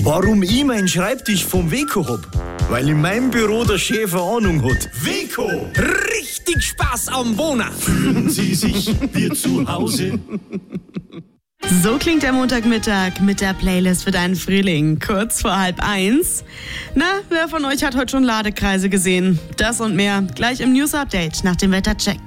Warum ich meinen Schreibtisch vom Weco hab? Weil in meinem Büro der Chef eine Ahnung hat. Weco! Richtig Spaß am Wohnen! Fühlen Sie sich wie zu Hause? So klingt der Montagmittag mit der Playlist für deinen Frühling, kurz vor 12:30. Na, wer von euch hat heute schon Ladekreise gesehen? Das und mehr gleich im News-Update nach dem Wettercheck.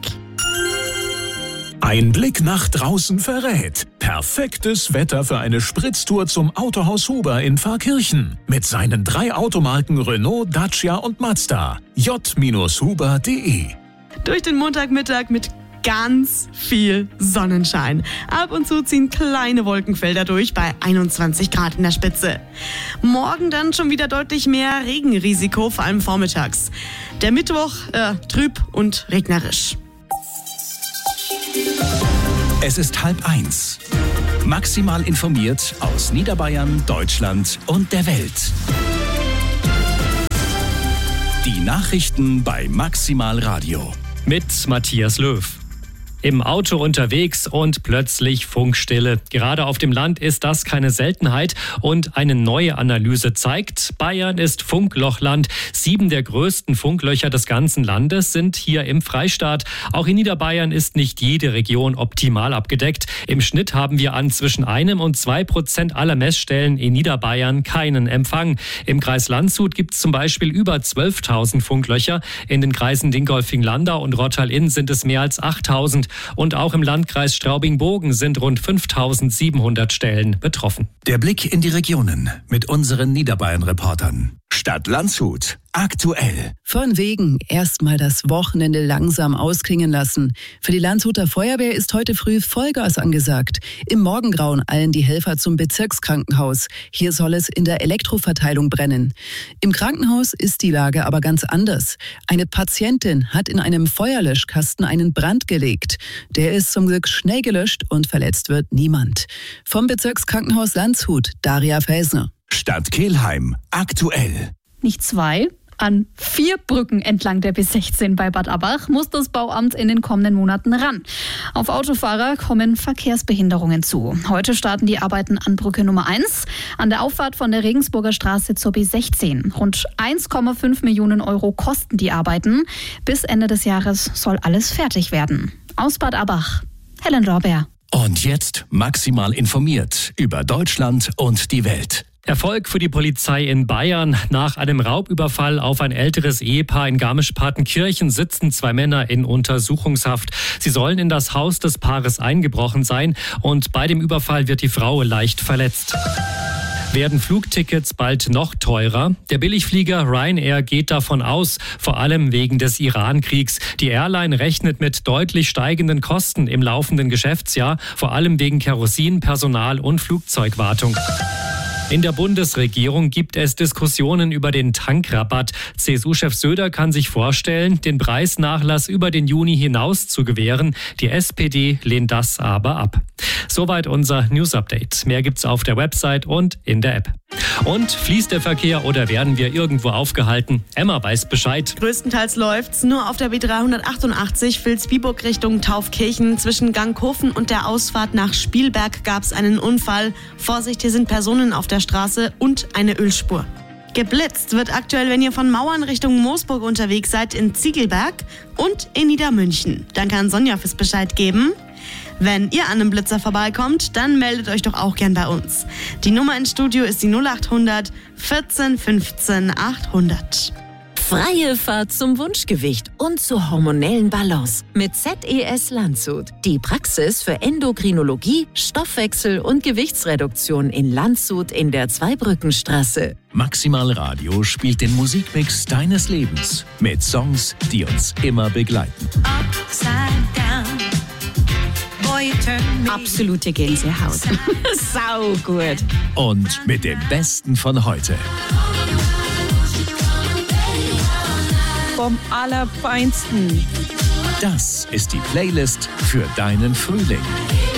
Ein Blick nach draußen verrät. Perfektes Wetter für eine Spritztour zum Autohaus Huber in Pfarrkirchen. Mit seinen 3 Automarken Renault, Dacia und Mazda. j-huber.de. Durch den Montagmittag mit ganz viel Sonnenschein. Ab und zu ziehen kleine Wolkenfelder durch bei 21 Grad in der Spitze. Morgen dann schon wieder deutlich mehr Regenrisiko, vor allem vormittags. Der Mittwoch trüb und regnerisch. Es ist 12:30. Maximal informiert aus Niederbayern, Deutschland und der Welt. Die Nachrichten bei Maximal Radio. Mit Matthias Löw. Im Auto unterwegs und plötzlich Funkstille. Gerade auf dem Land ist das keine Seltenheit und eine neue Analyse zeigt, Bayern ist Funklochland. 7 der größten Funklöcher des ganzen Landes sind hier im Freistaat. Auch in Niederbayern ist nicht jede Region optimal abgedeckt. Im Schnitt haben wir an zwischen 1 und 2% aller Messstellen in Niederbayern keinen Empfang. Im Kreis Landshut gibt es zum Beispiel über 12.000 Funklöcher. In den Kreisen Dingolfing-Landau und Rottal-Inn sind es mehr als 8.000. Und auch im Landkreis Straubing-Bogen sind rund 5.700 Stellen betroffen. Der Blick in die Regionen mit unseren Niederbayern-Reportern. Stadt Landshut. Aktuell. Von wegen erstmal das Wochenende langsam ausklingen lassen. Für die Landshuter Feuerwehr ist heute früh Vollgas angesagt. Im Morgengrauen eilen die Helfer zum Bezirkskrankenhaus. Hier soll es in der Elektroverteilung brennen. Im Krankenhaus ist die Lage aber ganz anders. Eine Patientin hat in einem Feuerlöschkasten einen Brand gelegt. Der ist zum Glück schnell gelöscht und verletzt wird niemand. Vom Bezirkskrankenhaus Landshut, Daria Felsner. Stadt Kelheim. Aktuell. Nicht 2, an 4 Brücken entlang der B16 bei Bad Abbach muss das Bauamt in den kommenden Monaten ran. Auf Autofahrer kommen Verkehrsbehinderungen zu. Heute starten die Arbeiten an Brücke Nummer 1, an der Auffahrt von der Regensburger Straße zur B16. Rund 1,5 Millionen Euro kosten die Arbeiten. Bis Ende des Jahres soll alles fertig werden. Aus Bad Abbach, Helen Lorbeer. Und jetzt maximal informiert über Deutschland und die Welt. Erfolg für die Polizei in Bayern. Nach einem Raubüberfall auf ein älteres Ehepaar in Garmisch-Partenkirchen sitzen 2 Männer in Untersuchungshaft. Sie sollen in das Haus des Paares eingebrochen sein und bei dem Überfall wird die Frau leicht verletzt. Werden Flugtickets bald noch teurer? Der Billigflieger Ryanair geht davon aus, vor allem wegen des Iran-Kriegs. Die Airline rechnet mit deutlich steigenden Kosten im laufenden Geschäftsjahr, vor allem wegen Kerosin, Personal und Flugzeugwartung. In der Bundesregierung gibt es Diskussionen über den Tankrabatt. CSU-Chef Söder kann sich vorstellen, den Preisnachlass über den Juni hinaus zu gewähren. Die SPD lehnt das aber ab. Soweit unser News-Update. Mehr gibt's auf der Website und in der App. Und fließt der Verkehr oder werden wir irgendwo aufgehalten? Emma weiß Bescheid. Größtenteils läuft's. Nur auf der B388 Vilsbiburg Richtung Taufkirchen zwischen Ganghofen und der Ausfahrt nach Spielberg gab's einen Unfall. Vorsicht, hier sind Personen auf der Straße und eine Ölspur. Geblitzt wird aktuell, wenn ihr von Mauern Richtung Moosburg unterwegs seid, in Ziegelberg und in Niedermünchen. Dann kann Sonja fürs Bescheid geben. Wenn ihr an einem Blitzer vorbeikommt, dann meldet euch doch auch gern bei uns. Die Nummer ins Studio ist die 0800 14 15 800. Freie Fahrt zum Wunschgewicht und zur hormonellen Balance mit ZES Landshut. Die Praxis für Endokrinologie, Stoffwechsel und Gewichtsreduktion in Landshut in der Zweibrückenstraße. Maximal Radio spielt den Musikmix deines Lebens mit Songs, die uns immer begleiten. Absolute Gänsehaut. Sau gut. Und mit dem Besten von heute. Vom Allerfeinsten. Das ist die Playlist für deinen Frühling.